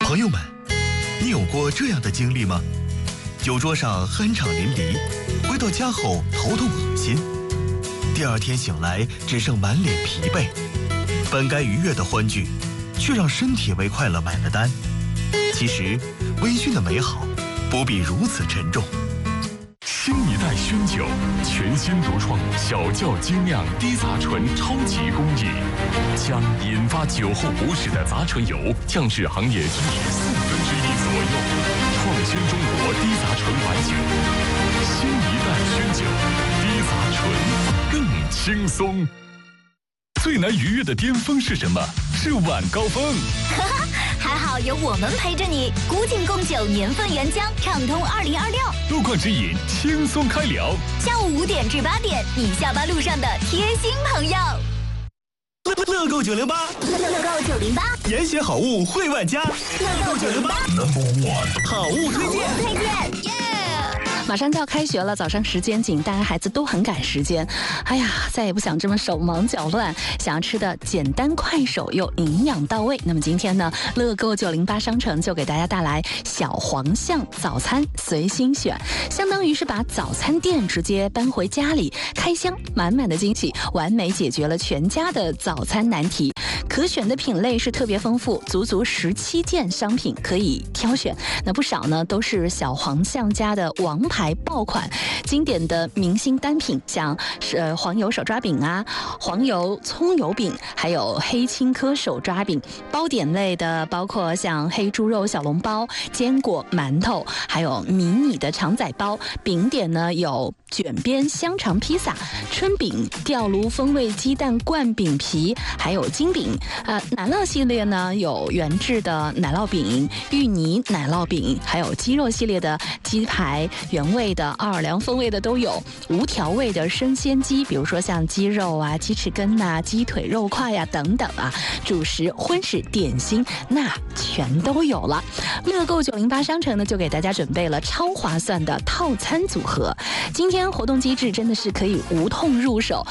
朋友们，你有过这样的经历吗？酒桌上酣畅淋漓，回到家后头痛恶心，第二天醒来只剩满脸疲惫，本该愉悦的欢聚，却让身体为快乐买了单。其实，微醺的美好不必如此沉重。 新一代宣酒，全新独创小窖精酿低杂醇超级工艺，将引发酒后不适的杂醇油降至行业均值1/4左右，创新中国低杂醇白酒。新一代宣酒，低杂醇更轻松。最难逾越的巅峰是什么？是晚高峰。 还好有我们陪着你，古井贡酒年份原浆，畅通2026。 路况指引，轻松开聊。 下午5点至8点，你下班路上的贴心朋友。 乐购908， 乐购908， 严选好物惠万家。 乐购908 Number One， 好物推荐。 马上就要开学了，早上时间紧，大家孩子都很赶时间。哎呀，再也不想这么手忙脚乱，想要吃的简单快手又营养到位。那么今天呢，乐购908商城就给大家带来小黄象早餐随心选，相当于是把早餐店直接搬回家里，开箱满满的惊喜，完美解决了全家的早餐难题。可选的品类是特别丰富，足足17件商品可以挑选。那不少呢都是小黄象家的王牌爆款，经典的明星单品，像是黄油手抓饼啊、黄油葱油饼，还有黑青稞手抓饼。包点类的包括像黑猪肉小笼包、坚果馒头，还有迷你的肠仔包。饼点呢有卷边香肠披萨、春饼、吊炉风味鸡蛋灌饼皮，还有金饼。奶酪系列呢有原制的奶酪饼、芋泥奶酪饼，还有鸡肉系列的鸡排，原味的、奥尔良风味的都有，无调味的生鲜鸡，比如说像鸡肉啊、鸡翅根啊、鸡腿肉块呀、等等啊，主食、荤食、点心那全都有了。乐购908商城呢就给大家准备了超划算的套餐组合，今天活动机制真的是可以无痛入手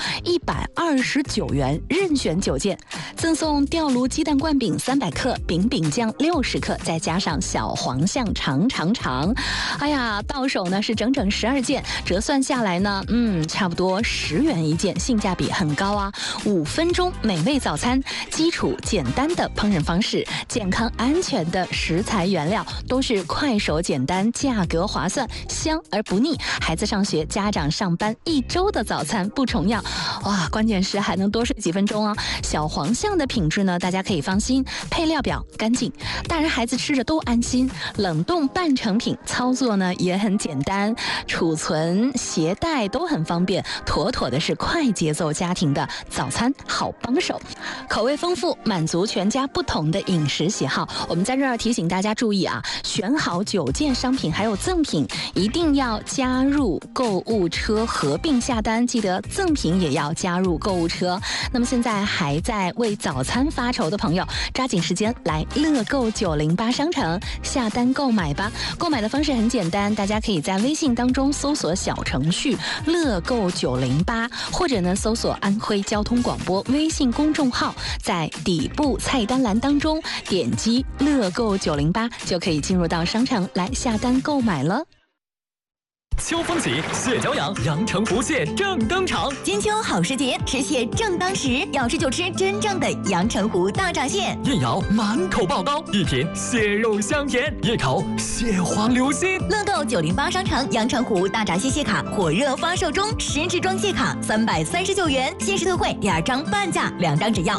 ，129元任选9件，赠送吊炉鸡蛋灌饼300克、饼酱60克，再加上小黄象长。哎呀，到手呢是整整12件，折算下来呢，差不多10元一件，性价比很高啊！5分钟美味早餐，基础简单的烹饪方式，健康安全的食材原料，都是快手简单，价格划算，香而不腻。孩子上学，家长上班，1周的早餐不重样。哇，关键是还能多睡几分钟啊！小黄象的品质呢，大家可以放心，配料表干净，大人孩子吃着都安心。冷冻半成品，操作呢也很简单，储存携带都很方便，妥妥的是快节奏家庭的早餐好帮手。口味丰富，满足全家不同的饮食喜好。我们在这儿提醒大家注意啊，选好9件商品还有赠品，一定要加入购物车合并下单，记得赠品也要加入购物车。那么现在还在为早餐发愁的朋友，抓紧时间来乐购908商城下单购买吧。购买的方式很简单，大家可以在微信当中搜索小程序乐购908，或者呢搜索安徽交通广播微信公众号，在底部菜单栏当中点击乐购908，就可以进入到商城来下单购买了。 秋风起，蟹脚痒，阳澄湖蟹正登场。 金秋好时节，吃蟹正当时，要吃就吃真正的阳澄湖大闸蟹。 燕咬满口爆刀，一品蟹肉香甜，夜烤蟹黄流心。 乐购908商城阳澄湖大闸蟹卡火热发售中，10支装蟹卡339元，限时特惠第2张半价，2张只要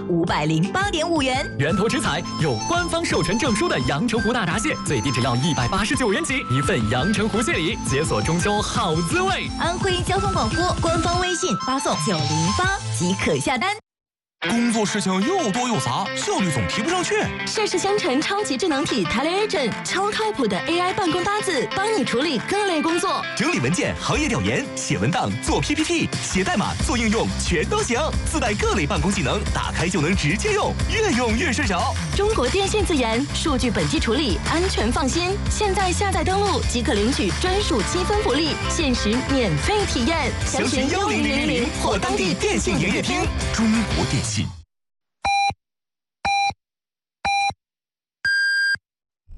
508.5元。 源头直采，有官方授权证书的阳澄湖大闸蟹，最低只要189元起，一份阳澄湖蟹礼，解锁中秋好滋味。 安徽交通广播官方微信发送908即可下单。 工作事情又多又杂，效率总提不上去。 盛世香城超级智能体 TeleAgent， 超靠谱的 AI 办公搭子，帮你处理各类工作， 整理文件、行业调研、写文档、做 PPT、写代码、做应用，全都行。自带各类办公技能，打开就能直接用，越用越顺手。 中国电信自研，数据本地处理，安全放心。现在下载登录即可领取专属积分福利，限时免费体验。 详询10000或当地电信营业厅。中国电信。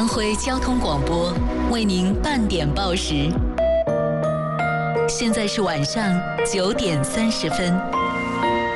安徽交通广播为您半点报时，现在是晚上9点30分。